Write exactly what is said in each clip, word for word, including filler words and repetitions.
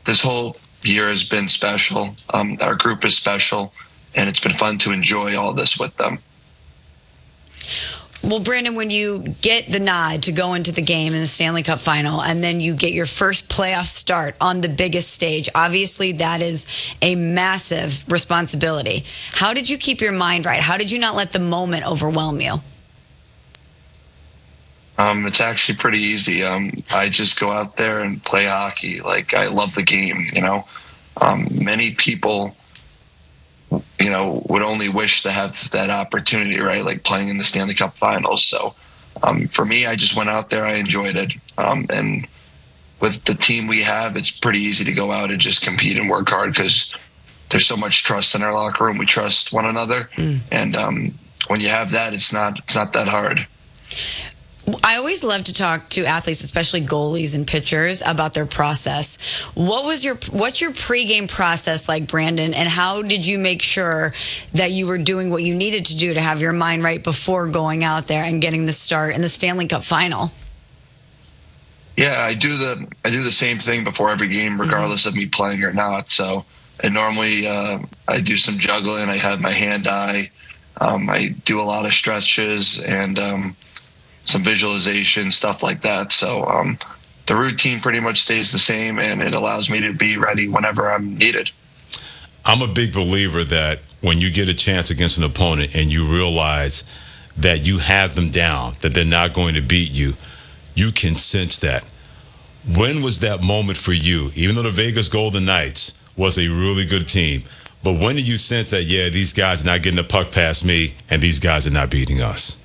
this whole year has been special. Um, our group is special, and it's been fun to enjoy all this with them. Well, Brandon, when you get the nod to go into the game in the Stanley Cup final, and then you get your first playoff start on the biggest stage, obviously that is a massive responsibility. How did you keep your mind right? How did you not let the moment overwhelm you? Um, it's actually pretty easy. Um, I just go out there and play hockey. Like, I love the game, you know. Um, many people, you know, would only wish to have that opportunity, right? Like playing in the Stanley Cup Finals. So um, for me, I just went out there. I enjoyed it. Um, and with the team we have, it's pretty easy to go out and just compete and work hard because there's so much trust in our locker room. We trust one another. Mm. And um, when you have that, it's not it's not that hard. I always love to talk to athletes, especially goalies and pitchers, about their process. What was your what's your pregame process like, Brandon, and how did you make sure that you were doing what you needed to do to have your mind right before going out there and getting the start in the Stanley Cup final? Yeah, I do the I do the same thing before every game, regardless mm-hmm. of me playing or not. So, and normally uh, I do some juggling. I have my hand eye. Um, I do a lot of stretches and um, some visualization, stuff like that. So um, the routine pretty much stays the same, and it allows me to be ready whenever I'm needed. I'm a big believer that when you get a chance against an opponent and you realize that you have them down, that they're not going to beat you, you can sense that. When was that moment for you? Even though the Vegas Golden Knights was a really good team, but when did you sense that, yeah, these guys are not getting the puck past me and these guys are not beating us?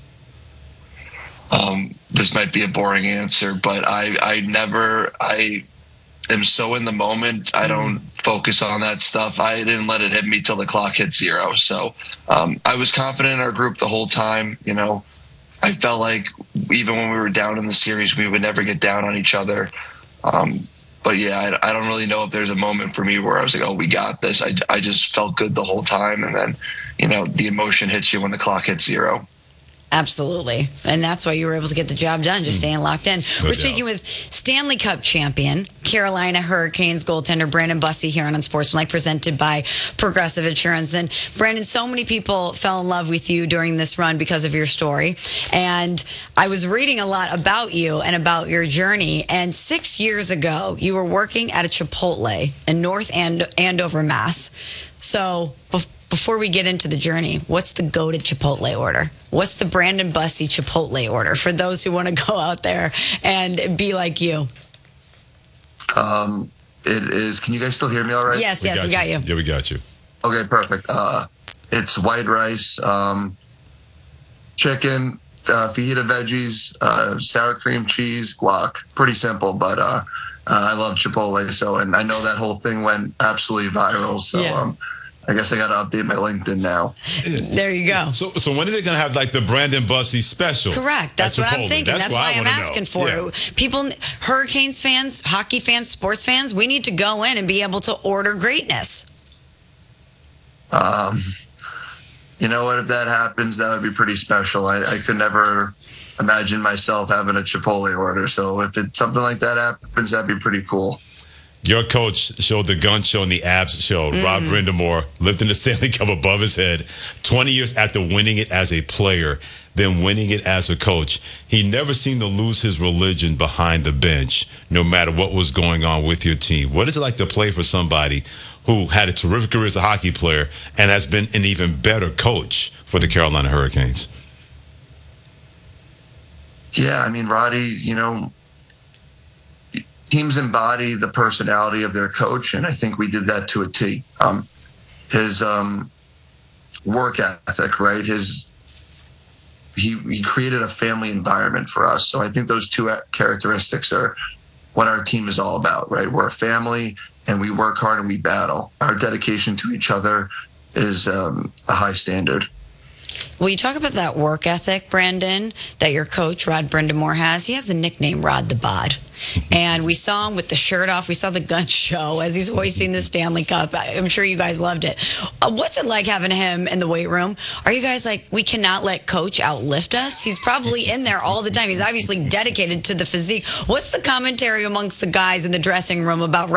Um, this might be a boring answer, but I, I never, I am so in the moment. I don't focus on that stuff. I didn't let it hit me till the clock hit zero. So um, I was confident in our group the whole time. You know, I felt like even when we were down in the series, we would never get down on each other. Um, but yeah, I, I don't really know if there's a moment for me where I was like, oh, we got this. I, I just felt good the whole time. And then, you know, the emotion hits you when the clock hits zero. Absolutely. And that's why you were able to get the job done, just staying locked in. No we're doubt. Speaking with Stanley Cup champion, Carolina Hurricanes goaltender Brandon Bussi here on Unsportsmanlike, presented by Progressive Insurance. And Brandon, so many people fell in love with you during this run because of your story. And I was reading a lot about you and about your journey. And six years ago, you were working at a Chipotle in North And- Andover, Mass. So before Before we get into the journey, what's the go-to Chipotle order? What's the Brandon Bussi Chipotle order for those who want to go out there and be like you? Um, it is. Can you guys still hear me all right? Yes, we yes, got we got you. you. Yeah, we got you. Okay, perfect. Uh, it's white rice, um, chicken, uh, fajita veggies, uh, sour cream, cheese, guac. Pretty simple, but uh, uh, I love Chipotle. So, and I know that whole thing went absolutely viral. So, yeah. um, I guess I got to update my LinkedIn now. There you go. So, so when are they going to have like the Brandon Bussi special? Correct. That's what I'm thinking. That's, That's why I'm asking know. for yeah. people, Hurricanes fans, hockey fans, sports fans. We need to go in and be able to order greatness. Um, you know what? If that happens, that would be pretty special. I, I could never imagine myself having a Chipotle order. So if it, something like that happens, that'd be pretty cool. Your coach showed the gun show and the abs show. Mm. Rod Brind'Amour lifting the Stanley Cup above his head twenty years after winning it as a player, then winning it as a coach. He never seemed to lose his religion behind the bench, no matter what was going on with your team. What is it like to play for somebody who had a terrific career as a hockey player and has been an even better coach for the Carolina Hurricanes? Yeah, I mean, Roddy, you know, teams embody the personality of their coach, and I think we did that to a T. Um, his um, work ethic, right? His he he created a family environment for us. So I think those two characteristics are what our team is all about, right? We're a family, and we work hard and we battle. Our dedication to each other is um, a high standard. Well, you talk about that work ethic, Brandon, that your coach, Rod Brind'Amour, has. He has the nickname Rod the Bod. And we saw him with the shirt off. We saw the gun show as he's hoisting the Stanley Cup. I'm sure you guys loved it. Uh, what's it like having him in the weight room? Are you guys like, we cannot let Coach outlift us? He's probably in there all the time. He's obviously dedicated to the physique. What's the commentary amongst the guys in the dressing room about